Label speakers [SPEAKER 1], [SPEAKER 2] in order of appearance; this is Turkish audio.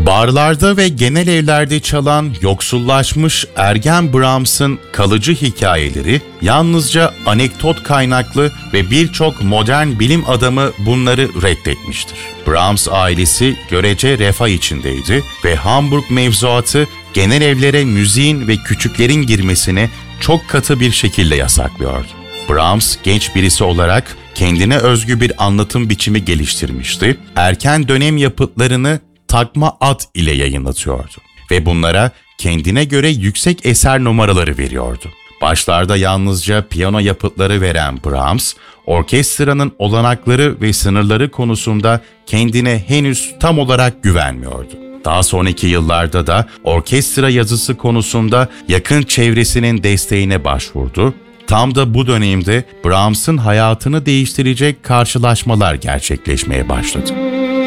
[SPEAKER 1] Barlarda ve genel evlerde çalan yoksullaşmış ergen Brahms'ın kalıcı hikayeleri yalnızca anekdot kaynaklı ve birçok modern bilim adamı bunları reddetmiştir. Brahms ailesi görece refah içindeydi ve Hamburg mevzuatı genel evlere müziğin ve küçüklerin girmesini çok katı bir şekilde yasaklıyordu. Brahms genç birisi olarak kendine özgü bir anlatım biçimi geliştirmişti. Erken dönem yapıtlarını takma ad ile yayınlatıyordu ve bunlara kendine göre yüksek eser numaraları veriyordu. Başlarda yalnızca piyano yapıtları veren Brahms, orkestranın olanakları ve sınırları konusunda kendine henüz tam olarak güvenmiyordu. Daha sonraki yıllarda da orkestra yazısı konusunda yakın çevresinin desteğine başvurdu. Tam da bu dönemde Brahms'ın hayatını değiştirecek karşılaşmalar gerçekleşmeye başladı.